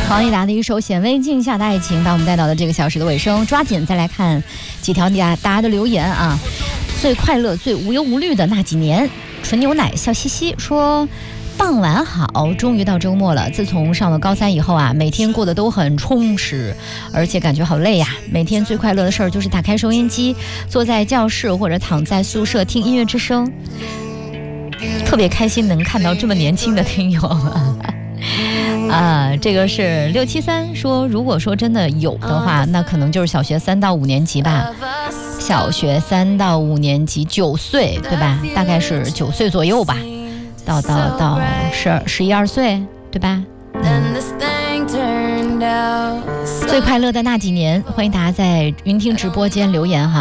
黄义达的一首《显微镜下的爱情》把我们带到了这个小时的尾声，抓紧再来看几条大家的留言啊。最快乐最无忧无虑的那几年，纯牛奶笑嘻嘻说，傍晚好，终于到周末了。自从上了高3以后啊，每天过得都很充实，而且感觉好累呀。每天最快乐的事儿就是打开收音机，坐在教室或者躺在宿舍听音乐之声，特别开心能看到这么年轻的听友这个是673说，如果说真的有的话，那可能就是小学3到5年级吧。小学3到5年级，9岁对吧？大概是9岁左右吧，到11、12岁对吧？最快乐的那几年，欢迎大家在云听直播间留言哈。